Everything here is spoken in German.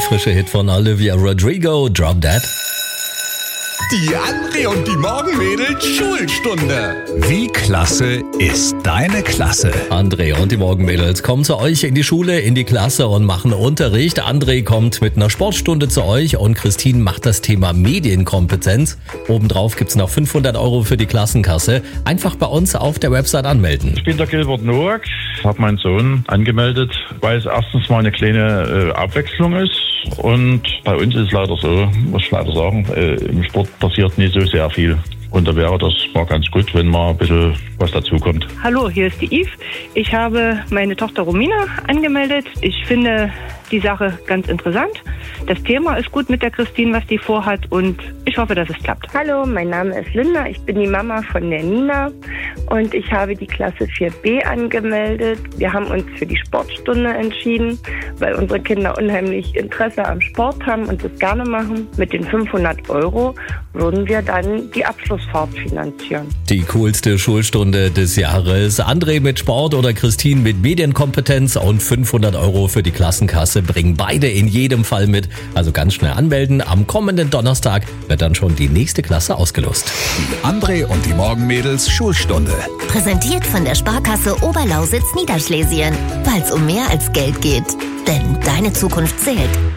frische Hit von Olivia Rodrigo, Drop Dead. Die André und die Morgenmädels Schulstunde. Wie klasse ist deine Klasse? André und die Morgenmädels kommen zu euch in die Schule, in die Klasse und machen Unterricht. André kommt mit einer Sportstunde zu euch und Christine macht das Thema Medienkompetenz. Obendrauf gibt's noch 500 € für die Klassenkasse. Einfach bei uns auf der Website anmelden. Ich bin der Gilbert Noack, habe meinen Sohn angemeldet, weil es erstens mal eine kleine Abwechslung ist. Und bei uns ist es leider so, muss ich leider sagen, im Sport passiert nicht so sehr viel. Und da wäre das mal ganz gut, wenn mal ein bisschen was dazukommt. Hallo, hier ist die Yves. Ich habe meine Tochter Romina angemeldet. Ich finde die Sache ganz interessant. Das Thema ist gut mit der Christine, was die vorhat, und ich hoffe, dass es klappt. Hallo, mein Name ist Linda. Ich bin die Mama von der Nina und ich habe die Klasse 4b angemeldet. Wir haben uns für die Sportstunde entschieden, weil unsere Kinder unheimlich Interesse am Sport haben und das gerne machen. Mit den 500 € würden wir dann die Abschlussfahrt finanzieren. Die coolste Schulstunde des Jahres. André mit Sport oder Christine mit Medienkompetenz und 500 € für die Klassenkasse bringen beide in jedem Fall mit. Also ganz schnell anmelden. Am kommenden Donnerstag wird dann schon die nächste Klasse ausgelost. Die André und die Morgenmädels Schulstunde. Präsentiert von der Sparkasse Oberlausitz Niederschlesien. Weil es um mehr als Geld geht. Denn deine Zukunft zählt.